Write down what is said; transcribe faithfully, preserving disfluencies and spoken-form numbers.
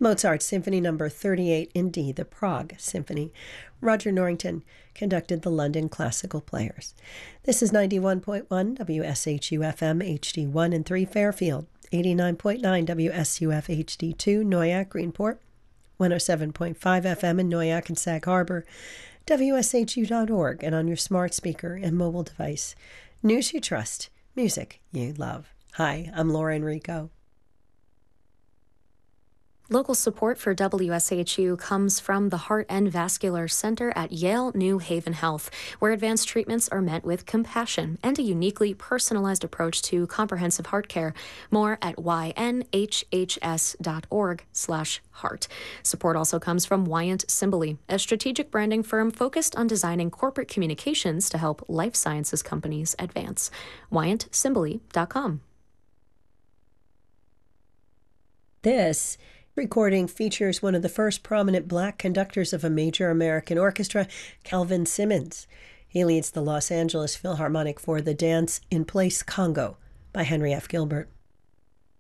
Mozart Symphony Number thirty-eight in D, the Prague Symphony. Roger Norrington conducted the London Classical Players. This is ninety-one point one W S H U F M H D one and three Fairfield, eighty-nine point nine W S U F H D two Noyak Greenport, one oh seven point five F M in Noyak and Sag Harbor, W S H U dot org, and on your smart speaker and mobile device. News you trust, music you love. Hi, I'm Laura Enrico. Local support for W S H U comes from the Heart and Vascular Center at Yale New Haven Health, where advanced treatments are met with compassion and a uniquely personalized approach to comprehensive heart care. More at Y N H H S dot org slash heart. Support also comes from Wyant Cimbali, a strategic branding firm focused on designing corporate communications to help life sciences companies advance. Wyant Cimbali dot com. This recording features one of the first prominent black conductors of a major American orchestra, Calvin Simmons. He leads the Los Angeles Philharmonic for the Dance in Place Congo by Henry F. Gilbert.